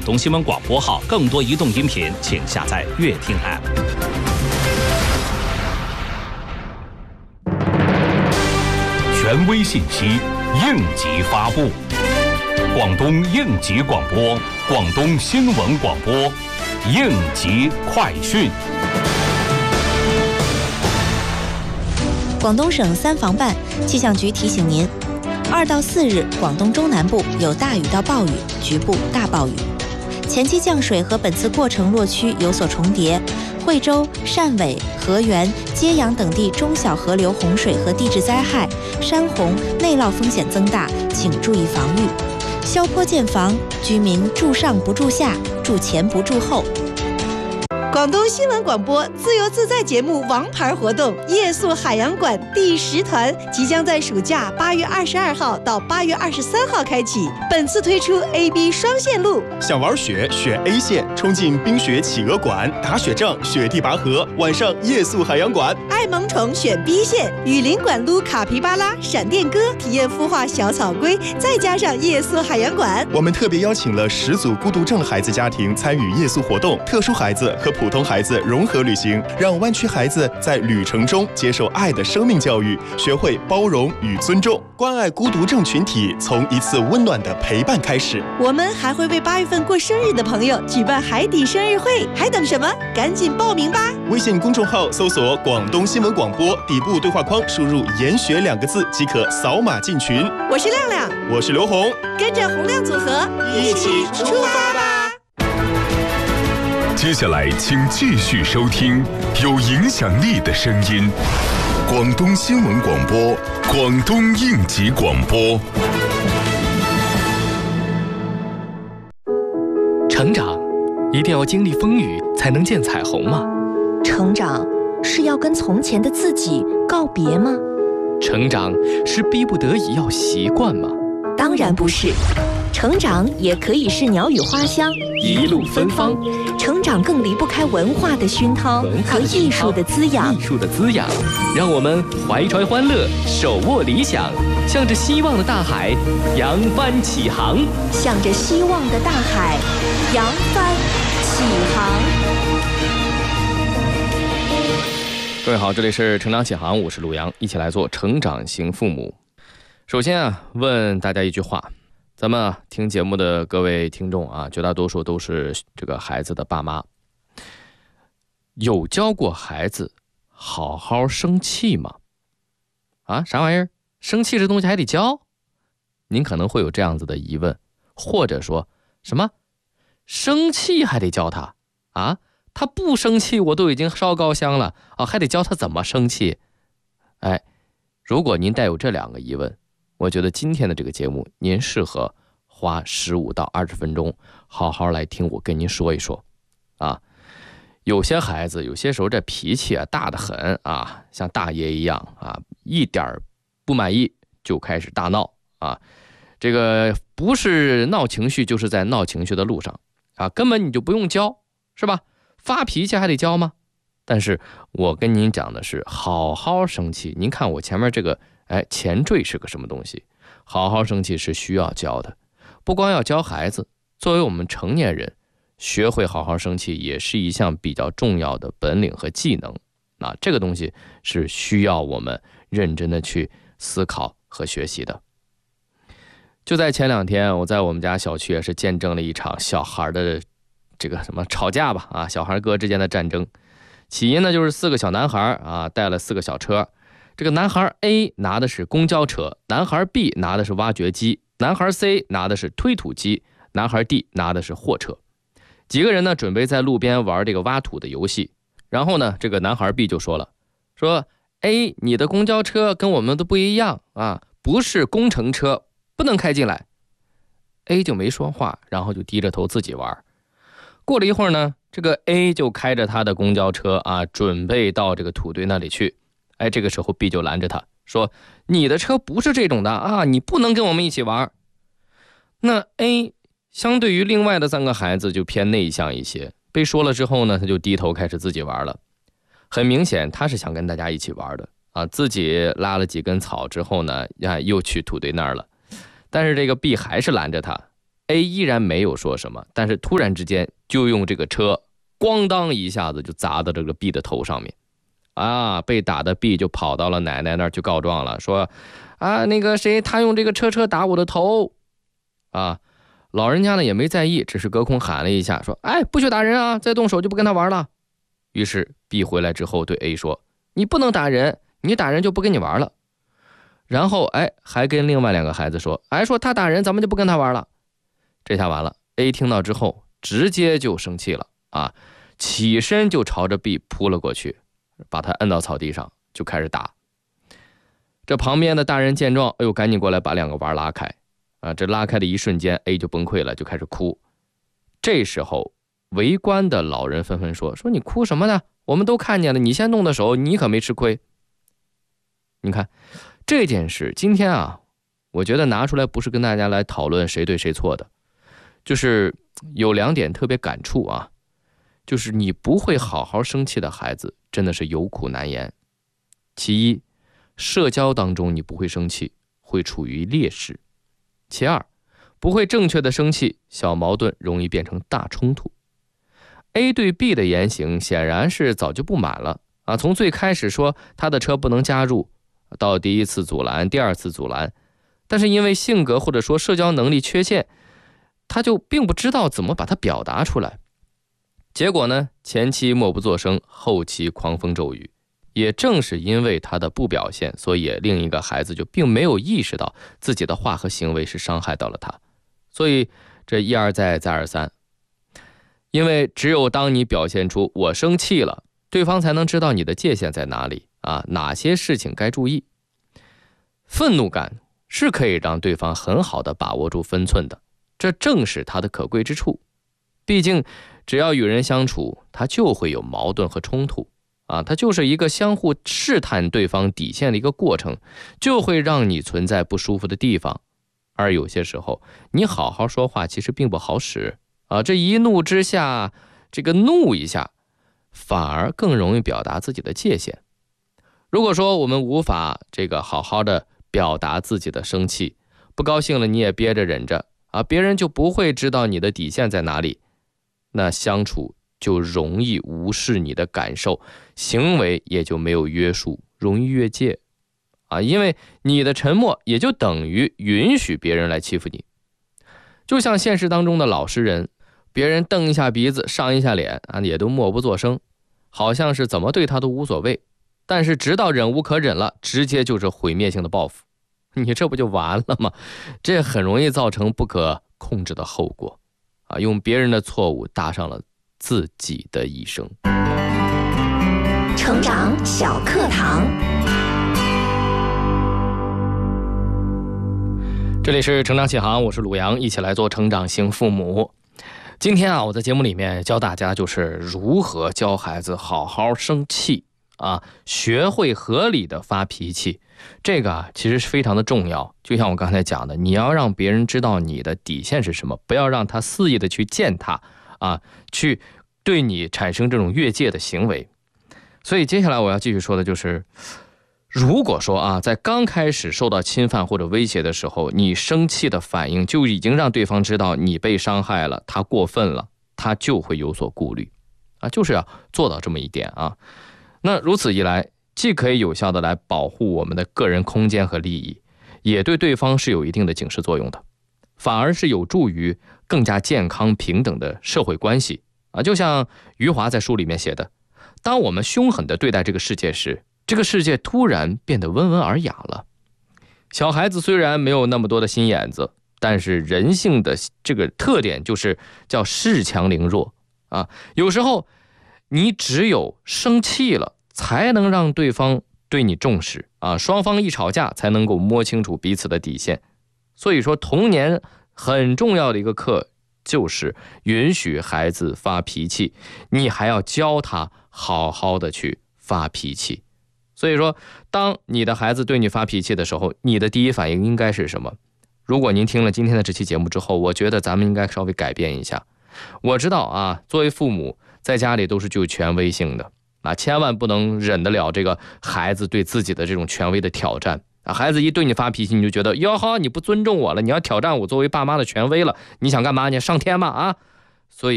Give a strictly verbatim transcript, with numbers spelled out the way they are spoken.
东新闻广播号。更多移动音频，请下载乐听 App。权威信息，应急发布。广东应急广播，广东新闻广播，应急快讯。 广东省三防办气象局提醒您，二到四日广东中南部有大雨到暴雨，局部大暴雨。前期降水和本次过程落区有所重叠，惠州、汕尾、河源、揭阳等地中小河流洪水和地质灾害、山洪、内涝风险增大，请注意防御。消坡建防，居民住上不住下，住前不住后。 广东新闻广播自由自在节目王牌活动夜宿海洋馆第十团即将在暑假八月二十二号到八月二十三号开启，本次推出 A B 双线路。 想玩雪选 A 线，冲进冰雪企鹅馆，打雪仗雪地拔河，晚上夜宿海洋馆。 爱萌宠选 B 线，雨林馆撸卡皮巴拉、闪电鸽，体验孵化小草龟，再加上夜宿海洋馆。 我们特别邀请了十组孤独症孩子家庭参与夜宿活动，特殊孩子和普通孩子融合旅行，让湾区孩子在旅程中接受爱的生命教育，学会包容与尊重，关爱孤独症群体，从一次温暖的陪伴开始。 我们还会为八月份过生日的朋友举办海底生日会，还等什么？赶紧报名吧！ 微信公众号搜索广东新闻广播，底部对话框输入研学两个字即可扫码进群。 我是亮亮， 我是刘红， 跟着洪亮组合一起出发吧！ 接下来请继续收听有影响力的声音，广东新闻广播，广东应急广播。 成长一定要经历风雨才能见彩虹吗？ 成长是要跟从前的自己告别吗？ 成长是逼不得已要习惯吗？ 当然不是，成长也可以是鸟语花香， 一路芬芳。 成长更离不开文化的熏陶和艺术的滋养。 艺术的滋养，让我们怀揣欢乐，手握理想，向着希望的大海扬帆起航。 向着希望的大海扬帆起航。 各位好，这里是成长起航，我是陆阳，一起来做成长型父母。首先啊，问大家一句话，咱们啊听节目的各位听众啊，绝大多数都是这个孩子的爸妈，有教过孩子好好生气吗？啊，啥玩意儿？生气这东西还得教？您可能会有这样子的疑问，或者说什么生气还得教他啊？他不生气我都已经烧高香了啊，还得教他怎么生气？哎，如果您带有这两个疑问，我觉得今天的这个节目您适合花十五到二十分钟好好来听我跟您说一说啊。有些孩子有些时候这脾气啊大得很啊，像大爷一样啊，一点不满意就开始大闹啊，这个不是闹情绪就是在闹情绪的路上啊，根本你就不用教，是吧？发脾气还得教吗？但是我跟您讲的是好好生气。您看我前面这个哎前缀是个什么东西？好好生气是需要教的，不光要教孩子，作为我们成年人，学会好好生气也是一项比较重要的本领和技能。那这个东西是需要我们认真的去思考和学习的。就在前两天，我在我们家小区也是见证了一场小孩的这个什么吵架吧啊，小孩哥之间的战争。起因呢就是四个小男孩啊带了四个小车，这个男孩 A 拿的是公交车，男孩 B 拿的是挖掘机，男孩 C 拿的是推土机，男孩 D 拿的是货车。几个人呢准备在路边玩这个挖土的游戏，然后呢这个男孩 B 就说了，说 A 你的公交车跟我们的不一样啊，不是工程车，不能开进来。 A 就没说话，然后就低着头自己玩。过了一会儿呢，这个 A 就开着他的公交车啊，准备到这个土堆那里去。哎，这个时候 B 就拦着他说，你的车不是这种的啊，你不能跟我们一起玩。那 A 相对于另外的三个孩子就偏内向一些，被说了之后呢，他就低头开始自己玩了。很明显他是想跟大家一起玩的啊，自己拉了几根草之后呢，啊，又去土堆那儿了。但是这个 B 还是拦着他 A 依然没有说什么，但是突然之间就用这个车咣当一下子就砸到这个 B 的头上面啊，被打的 B 就跑到了奶奶那儿去告状了，说啊那个谁他用这个车车打我的头啊。老人家呢也没在意，只是隔空喊了一下说，哎，不许打人啊，再动手就不跟他玩了。于是 B 回来之后对 A 说，你不能打人，你打人就不跟你玩了。然后哎还跟另外两个孩子说，哎说他打人咱们就不跟他玩了。这下完了， A 听到之后直接就生气了啊，起身就朝着 B 扑了过去，把他摁到草地上就开始打。这旁边的大人见状，哎呦赶紧过来把两个娃拉开啊！这拉开的一瞬间 A 就崩溃了，就开始哭。这时候围观的老人纷纷说说你哭什么呢？我们都看见了，你先动的手，你可没吃亏。你看这件事今天啊，我觉得拿出来不是跟大家来讨论谁对谁错的，就是有两点特别感触啊，就是你不会好好生气的孩子真的是有苦难言。其一，社交当中你不会生气，会处于劣势。其二，不会正确的生气，小矛盾容易变成大冲突。A 对 B 的言行显然是早就不满了啊，从最开始说他的车不能加入，到第一次阻拦，第二次阻拦，但是因为性格或者说社交能力缺陷，他就并不知道怎么把它表达出来。结果呢，前期默不作声，后期狂风骤雨。也正是因为他的不表现，所以另一个孩子就并没有意识到自己的话和行为是伤害到了他。所以这一而再再而三，因为只有当你表现出我生气了，对方才能知道你的界限在哪里啊，哪些事情该注意。愤怒感是可以让对方很好的把握住分寸的，这正是他的可贵之处。毕竟只要与人相处，他就会有矛盾和冲突啊，它就是一个相互试探对方底线的一个过程，就会让你存在不舒服的地方。而有些时候你好好说话其实并不好使啊，这一怒之下，这个怒一下反而更容易表达自己的界限。如果说我们无法这个好好的表达自己的生气，不高兴了你也憋着忍着啊，别人就不会知道你的底线在哪里，那相处就容易无视你的感受，行为也就没有约束，容易越界啊，因为你的沉默也就等于允许别人来欺负你。就像现实当中的老实人，别人瞪一下鼻子上一下脸啊，也都默不作声，好像是怎么对他都无所谓，但是直到忍无可忍了，直接就是毁灭性的报复，你这不就完了吗？这很容易造成不可控制的后果啊，用别人的错误搭上了自己的一生。 成长小课堂， 这里是成长启航，我是鲁阳，一起来做成长型父母。今天啊，我在节目里面教大家就是如何教孩子好好生气啊，学会合理的发脾气。这个啊，其实是非常的重要。就像我刚才讲的，你要让别人知道你的底线是什么，不要让他肆意的去践踏啊，去对你产生这种越界的行为。所以接下来我要继续说的就是，如果说啊，在刚开始受到侵犯或者威胁的时候，你生气的反应就已经让对方知道你被伤害了，他过分了，他就会有所顾虑啊，就是要做到这么一点啊。那如此一来，既可以有效的来保护我们的个人空间和利益，也对对方是有一定的警示作用的，反而是有助于更加健康平等的社会关系啊。就像余华在书里面写的，当我们凶狠地对待这个世界时，这个世界突然变得温文尔雅了。小孩子虽然没有那么多的心眼子，但是人性的这个特点就是叫恃强凌弱啊。有时候你只有生气了，才能让对方对你重视啊，双方一吵架才能够摸清楚彼此的底线。所以说童年很重要的一个课就是允许孩子发脾气，你还要教他好好的去发脾气。所以说当你的孩子对你发脾气的时候，你的第一反应应该是什么？如果您听了今天的这期节目之后，我觉得咱们应该稍微改变一下。我知道啊，作为父母在家里都是具有权威性的啊，千万不能忍得了这个孩子对自己的这种权威的挑战啊，孩子一对你发脾气，你就觉得哟呵，你不尊重我了，你要挑战我作为爸妈的权威了，你想干嘛？你上天吗？啊，所以。